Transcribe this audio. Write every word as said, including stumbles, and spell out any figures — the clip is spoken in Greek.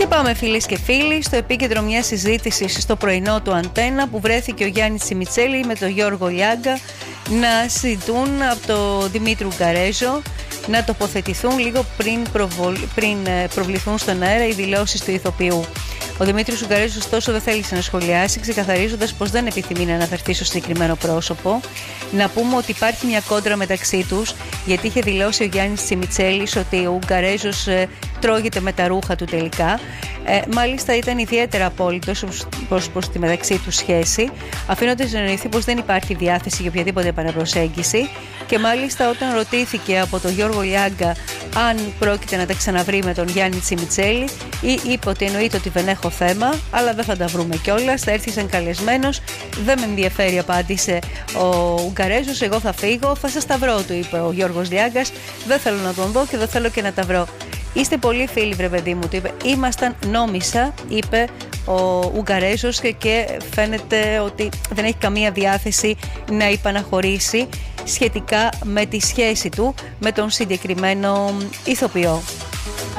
πάμε φίλες και φίλοι στο επίκεντρο μιας συζήτησης στο πρωινό του Αντένα, που βρέθηκε ο Γιάννης Σιμιτσέλη με τον Γιώργο Λιάγκα να συζητούν από τον Δημήτρη Ουγγαρέζο να τοποθετηθούν λίγο πριν, προβολ... πριν προβληθούν στον αέρα οι δηλώσεις του ηθοποιού. Ο Δημήτρης Ουγγαρέζος, ωστόσο, δεν θέλησε να σχολιάσει, ξεκαθαρίζοντας πως δεν επιθυμεί να αναφερθεί στο συγκεκριμένο πρόσωπο. Να πούμε ότι υπάρχει μια κόντρα μεταξύ τους, γιατί είχε δηλώσει ο Γιάννης Σιμιτσέλης ότι ο Ουγγαρέζος ε, τρώγεται με τα ρούχα του τελικά. Ε, μάλιστα, ήταν ιδιαίτερα απόλυτος προς, προς τη μεταξύ τους σχέση, αφήνοντας να εννοηθεί πως δεν υπάρχει διάθεση για οποιαδήποτε επαναπροσέγγιση. Και μάλιστα, όταν ρωτήθηκε από τον Γιώργο Λιάγκα αν πρόκειται να τα ξαναβρει με τον Γιάννη Σιμιτσέλη, ή είπε ότι εννοείται ότι δεν έχω θέμα, αλλά δεν θα τα βρούμε κιόλας. Θα έρθει σαν καλεσμένος. Δεν με ενδιαφέρει, απάντησε ο Ουγγαρέζος. Εγώ θα φύγω, θα σας τα βρω, του είπε ο Γιώργος Λιάγκας. Δεν θέλω να τον δω και δεν θέλω και να τα βρω. Είστε πολύ φίλοι, βρε παιδί μου, του είπε. Ήμασταν νόμισα, είπε ο Ουγγαρέζος, και, και φαίνεται ότι δεν έχει καμία διάθεση να υπαναχωρήσει σχετικά με τη σχέση του με τον συγκεκριμένο ηθοποιό.